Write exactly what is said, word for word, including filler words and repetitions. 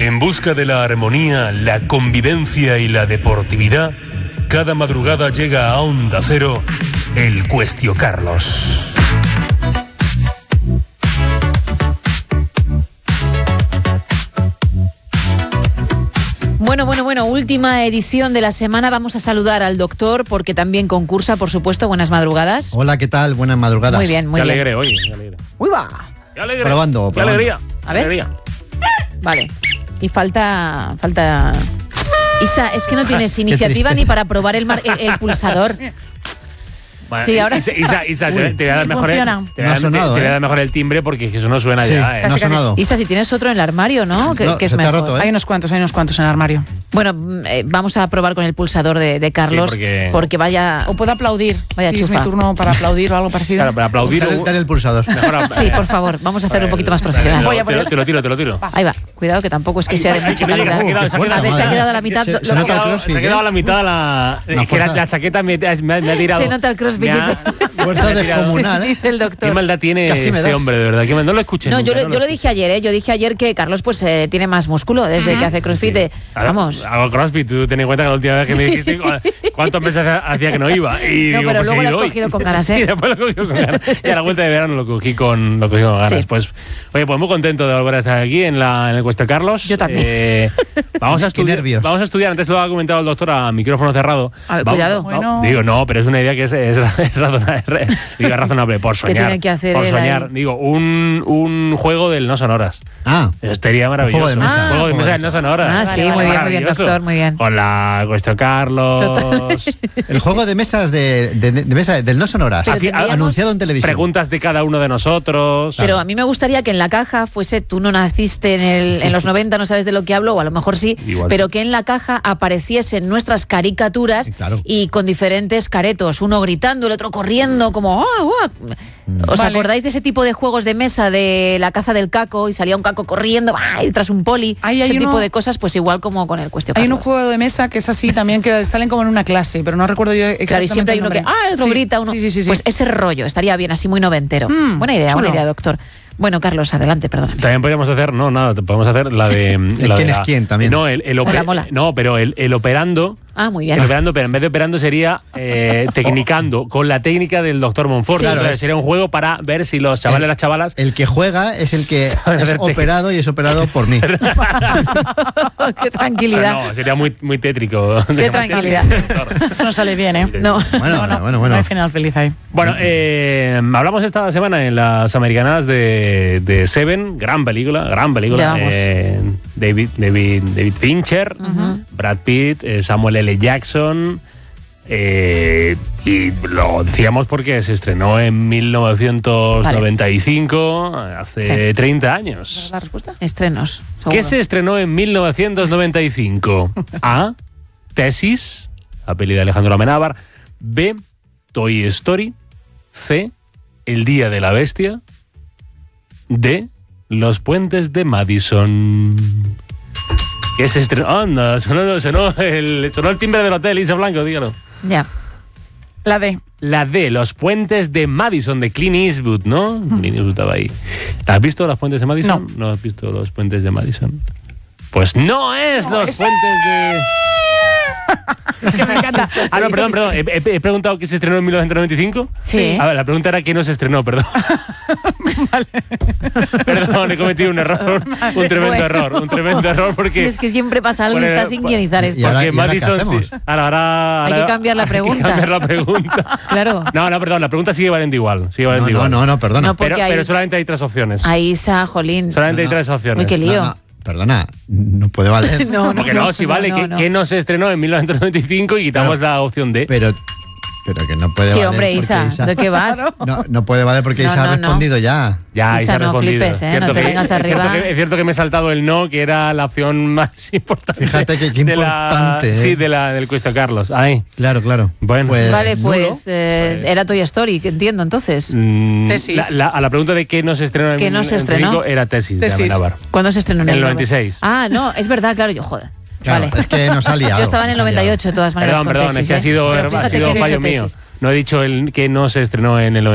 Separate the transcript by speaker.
Speaker 1: En busca de la armonía, la convivencia y la deportividad, cada madrugada llega a Onda Cero el Cuestio Carlos.
Speaker 2: Bueno, bueno, bueno, última edición de la semana. Vamos a saludar al doctor porque también concursa, por supuesto. Buenas madrugadas.
Speaker 3: Hola, ¿qué tal? Buenas madrugadas.
Speaker 2: Muy bien, muy
Speaker 4: qué
Speaker 2: bien.
Speaker 4: alegre hoy, qué alegre.
Speaker 2: Uy, va.
Speaker 4: Qué alegre.
Speaker 3: Probando,
Speaker 4: Qué
Speaker 3: probando.
Speaker 4: alegría.
Speaker 2: A ver.
Speaker 4: Alegría.
Speaker 2: Vale. Y falta, falta... Isa, es que no tienes iniciativa
Speaker 3: triste.
Speaker 2: ni para probar el, mar- el, el pulsador.
Speaker 4: Bueno,
Speaker 2: Sí, ahora-
Speaker 4: Isa, Isa, Isa, te, te voy a dar
Speaker 2: Uy,
Speaker 4: mejor el,
Speaker 2: funciona.
Speaker 4: te voy a
Speaker 3: No ha
Speaker 4: dar-
Speaker 3: sonado,
Speaker 4: te voy a
Speaker 3: ¿eh?
Speaker 4: dar mejor el timbre porque eso no suena
Speaker 3: Sí,
Speaker 4: ya, ¿eh?
Speaker 3: no ha sonado.
Speaker 2: Isa, si tienes otro en el armario, ¿no? Que,
Speaker 3: No,
Speaker 2: que es
Speaker 3: se te ha
Speaker 2: mejor.
Speaker 3: roto, ¿eh?
Speaker 5: Hay unos cuantos, hay unos cuantos en el armario.
Speaker 2: Bueno, mm, eh, vamos a probar con el pulsador de, de Carlos
Speaker 4: Sí, porque-
Speaker 2: porque vaya...
Speaker 5: O puedo aplaudir.
Speaker 2: Vaya
Speaker 5: si es
Speaker 2: chufa.
Speaker 5: mi turno para aplaudir o algo parecido.
Speaker 4: Claro, para aplaudir.
Speaker 3: Dale, dale el pulsador.
Speaker 4: Mejor a-
Speaker 2: Sí, por favor, vamos a hacerlo un poquito más profesional.
Speaker 5: Voy a
Speaker 4: Te lo,
Speaker 5: ponerle-
Speaker 4: te lo tiro, te lo tiro.
Speaker 2: Ahí va, cuidado que tampoco es que sea de
Speaker 4: Ay,
Speaker 2: mucha
Speaker 4: que me digas,
Speaker 2: calidad.
Speaker 4: se ha quedado- se ha
Speaker 3: Qué
Speaker 2: A ver,
Speaker 3: fuerza,
Speaker 2: se ha
Speaker 3: madre.
Speaker 2: quedado a la mitad.
Speaker 3: Se-
Speaker 2: lo-
Speaker 3: se
Speaker 2: lo-
Speaker 3: nota el
Speaker 4: Se ha
Speaker 3: crossfit,
Speaker 4: quedado
Speaker 3: ¿eh?
Speaker 4: a la mitad la.
Speaker 3: La
Speaker 4: Es que la,
Speaker 3: fuerza.
Speaker 4: la chaqueta me, me, me ha tirado.
Speaker 2: Se nota el crossfit.
Speaker 4: Me ha-
Speaker 3: Fuerza
Speaker 4: me ha tirado.
Speaker 3: descomunal, ¿eh?
Speaker 2: Dice el
Speaker 4: Qué
Speaker 2: doctor.
Speaker 4: maldad tiene
Speaker 3: Casi me
Speaker 4: este
Speaker 3: das.
Speaker 4: hombre, de verdad. Qué mal- no lo escuché.
Speaker 2: No,
Speaker 4: nunca,
Speaker 2: yo, le-
Speaker 4: no
Speaker 2: yo lo dije ayer, ¿eh? Yo dije ayer que Carlos pues eh, tiene más músculo desde que hace crossfit. de-
Speaker 4: Ahora,
Speaker 2: vamos.
Speaker 4: Hago crossfit, tú ten en cuenta que la última vez que me dijiste cu- cuántos meses hacía que no iba. Y
Speaker 2: No,
Speaker 4: digo,
Speaker 2: pero
Speaker 4: pues
Speaker 2: luego
Speaker 4: he
Speaker 2: lo has
Speaker 4: ido hoy.
Speaker 2: cogido con ganas, ¿eh?
Speaker 4: Sí, después lo cogí con ganas. Y a la vuelta de verano lo cogí con, lo cogí con ganas.
Speaker 2: Sí.
Speaker 4: Pues, oye, pues muy contento de volver a estar aquí en, la, en el Cuestio Carlos.
Speaker 2: Yo también.
Speaker 4: Eh, vamos, a
Speaker 3: Qué
Speaker 4: estudiar,
Speaker 3: nervios.
Speaker 4: vamos a estudiar, antes lo ha comentado el doctor a micrófono cerrado.
Speaker 2: A ver,
Speaker 4: Vamos-
Speaker 2: cuidado.
Speaker 4: vamos-
Speaker 5: Bueno.
Speaker 4: Digo, no, pero es una idea que es, es, es razonable, digo, es razonable por soñar.
Speaker 2: tiene que hacer
Speaker 4: por
Speaker 2: él
Speaker 4: soñar.
Speaker 2: ahí?
Speaker 4: Digo, un, un juego del no sonoras.
Speaker 3: Ah,
Speaker 4: Eso sería maravilloso.
Speaker 3: juego de mesa.
Speaker 4: Un juego de
Speaker 3: Ah.
Speaker 4: mesa del no sonoras.
Speaker 2: Ah, sí, muy bien, muy bien,
Speaker 4: Maravilloso.
Speaker 2: doctor, muy bien.
Speaker 4: Con la Cuestio Carlos.
Speaker 3: el juego de mesas de, de, de mesa del no sonoras.
Speaker 2: Pero
Speaker 4: Así,
Speaker 2: tendríamos-
Speaker 3: Anunciado en televisión.
Speaker 4: Preguntas de cada uno de nosotros.
Speaker 2: Pero a mí me gustaría que en la caja fuese, tú no naciste en, el, en los noventa, no sabes de lo que hablo, o a lo mejor sí,
Speaker 4: Igual
Speaker 2: pero
Speaker 4: sí.
Speaker 2: que en la caja apareciesen nuestras caricaturas
Speaker 3: Sí, claro.
Speaker 2: y con diferentes caretos, uno gritando, el otro corriendo, como... ¡ah, ah! ¿Os
Speaker 5: Vale.
Speaker 2: acordáis de ese tipo de juegos de mesa de la caza del caco y salía un caco corriendo ¡ah! Y tras un poli?
Speaker 5: Ahí hay
Speaker 2: ese
Speaker 5: uno-
Speaker 2: tipo de cosas, pues igual como con el Cuestio
Speaker 5: Hay un
Speaker 2: Carlos.
Speaker 5: juego de mesa que es así también, que salen como en una clase, pero no recuerdo yo exactamente.
Speaker 2: Claro, y siempre hay
Speaker 5: el
Speaker 2: uno que,
Speaker 5: nombre.
Speaker 2: ah, el otro
Speaker 5: Sí,
Speaker 2: grita, uno.
Speaker 5: Sí, sí, sí. sí.
Speaker 2: Pues ese rollo estaría bien, así muy noventero.
Speaker 5: Mm,
Speaker 2: buena idea, buena
Speaker 5: chulo.
Speaker 2: idea, doctor. Bueno, Carlos, adelante, perdóname.
Speaker 4: También podríamos hacer, no, nada, podemos hacer la de. la de
Speaker 3: quién es
Speaker 4: la-
Speaker 3: quién también.
Speaker 4: No, el, el ope-
Speaker 2: Mola, mola.
Speaker 4: no, pero el, el operando.
Speaker 2: Ah, muy bien.
Speaker 4: El operando, pero en vez de operando sería eh, tecnicando, con la técnica del doctor Monfort.
Speaker 3: Sí. Claro,
Speaker 4: Entonces,
Speaker 3: es-
Speaker 4: sería un juego para ver si los chavales y las chavalas.
Speaker 3: El que juega es el que
Speaker 4: Saben
Speaker 3: es
Speaker 4: hacer técnica.
Speaker 3: operado y es operado por mí.
Speaker 2: Qué
Speaker 4: O sea,
Speaker 2: tranquilidad.
Speaker 4: no, sería muy, muy tétrico.
Speaker 2: Qué tranquilidad.
Speaker 5: Eso no sale bien, ¿eh?
Speaker 2: No.
Speaker 3: Bueno, bueno, bueno.
Speaker 5: No hay final feliz ahí.
Speaker 4: Bueno, eh, hablamos esta semana en las americanas de, de Seven, gran película, gran película.
Speaker 2: Ya vamos.
Speaker 4: Eh, David, David, David Fincher, Brad Pitt, eh, Samuel L. Jackson. eh, y lo decíamos porque se estrenó en mil novecientos noventa y cinco, hace
Speaker 2: Sí.
Speaker 4: treinta años.
Speaker 5: ¿La respuesta?
Speaker 2: Estrenos.
Speaker 4: ¿Qué
Speaker 2: seguro.
Speaker 4: se estrenó en mil novecientos noventa y cinco? A. Tesis, la peli de Alejandro Amenábar. B. Toy Story. C. El Día de la Bestia. D. Los Puentes de Madison. ¿Qué se estrenó? Anda, sonó, sonó, el, sonó el timbre del hotel, Isa Blanco, dígalo.
Speaker 2: Ya.
Speaker 5: La D.
Speaker 4: La D, Los Puentes de Madison, de Clint Eastwood, ¿no? Clint Eastwood estaba ahí. ¿Has visto Los Puentes de Madison?
Speaker 5: No.
Speaker 4: ¿No has visto Los Puentes de Madison? Pues no es
Speaker 5: No
Speaker 4: Los
Speaker 5: es.
Speaker 4: Puentes de...
Speaker 5: Es que me encanta.
Speaker 4: Ah, no, perdón, perdón. He, he- he preguntado qué se estrenó en mil novecientos noventa y cinco.
Speaker 2: Sí.
Speaker 4: A ver, la pregunta era qué no se estrenó, perdón. Perdón, he cometido un error. Un tremendo
Speaker 2: Bueno.
Speaker 4: error. Un tremendo error porque...
Speaker 2: Sí, es que siempre pasa algo y
Speaker 4: Bueno,
Speaker 2: está sin guionizar
Speaker 3: y
Speaker 2: esto.
Speaker 3: ahora-
Speaker 4: porque
Speaker 3: ¿y ahora qué
Speaker 4: Madison...
Speaker 3: hacemos?
Speaker 4: sí. Ahora, ahora,
Speaker 2: Hay que
Speaker 4: ahora-
Speaker 2: cambiar la
Speaker 4: hay que
Speaker 2: pregunta.
Speaker 4: cambiar la pregunta.
Speaker 2: Claro.
Speaker 4: No, no, perdón, la pregunta sigue valiendo igual. Sigue
Speaker 3: No,
Speaker 4: valiendo
Speaker 3: no,
Speaker 4: igual.
Speaker 3: no, no, perdona.
Speaker 2: No, porque
Speaker 4: Pero,
Speaker 2: hay-
Speaker 4: pero solamente hay tres opciones.
Speaker 2: Ahí Isa, Jolín.
Speaker 4: Solamente hay
Speaker 3: No, no.
Speaker 4: tres opciones.
Speaker 2: Uy, qué lío.
Speaker 3: No, no, perdona, no puede valer.
Speaker 2: No,
Speaker 4: Porque no, si vale,
Speaker 2: no,
Speaker 4: que,
Speaker 2: no.
Speaker 4: que no se estrenó en mil novecientos noventa y cinco y quitamos la opción D.
Speaker 3: Pero, pero que no puede
Speaker 2: Sí,
Speaker 3: valer.
Speaker 2: hombre,
Speaker 3: porque
Speaker 2: Isa, ¿de qué vas?
Speaker 3: No, no puede valer porque
Speaker 2: No,
Speaker 3: Isa
Speaker 2: no,
Speaker 3: ha
Speaker 2: no.
Speaker 3: respondido ya.
Speaker 4: Ya,
Speaker 2: Isa,
Speaker 4: Isa ha
Speaker 2: no
Speaker 4: respondido.
Speaker 2: flipes, ¿eh?
Speaker 4: Cierto
Speaker 2: No te
Speaker 4: que-
Speaker 2: vengas
Speaker 4: es cierto
Speaker 2: arriba.
Speaker 4: que- es cierto que me he saltado el no, que era la opción más importante.
Speaker 3: Fíjate que qué
Speaker 4: de la-
Speaker 3: importante, ¿eh?
Speaker 4: Sí, de la, del Cuestio Carlos. Ay.
Speaker 3: Claro, claro.
Speaker 4: Bueno.
Speaker 3: Pues,
Speaker 2: Vale,
Speaker 3: nulo.
Speaker 2: pues, eh,
Speaker 4: Pues-
Speaker 2: era Toy Story, que entiendo entonces.
Speaker 4: Mm,
Speaker 5: Tesis.
Speaker 4: la- la- a la pregunta de qué no se estrenó en
Speaker 2: ¿Qué no se
Speaker 4: en
Speaker 2: estrenó?
Speaker 4: cinco era Tesis,
Speaker 5: Tesis.
Speaker 4: de Amenábar.
Speaker 2: ¿Cuándo se estrenó? En
Speaker 4: En el
Speaker 2: el
Speaker 4: noventa y seis.
Speaker 2: Ah, no, es verdad, claro, yo, joder.
Speaker 3: Claro,
Speaker 2: vale.
Speaker 3: es que nos ha liado.
Speaker 2: Yo estaba en el
Speaker 3: nos ha
Speaker 2: noventa y
Speaker 3: liado.
Speaker 2: ocho, de todas maneras.
Speaker 4: Perdón,
Speaker 2: con
Speaker 4: perdón,
Speaker 2: tesis,
Speaker 4: es que ha
Speaker 2: ¿eh?
Speaker 4: sido,
Speaker 2: Pero
Speaker 4: ha
Speaker 2: fíjate
Speaker 4: sido
Speaker 2: que he
Speaker 4: fallo
Speaker 2: dicho
Speaker 4: mío.
Speaker 2: tesis.
Speaker 4: No he dicho el que no se estrenó en el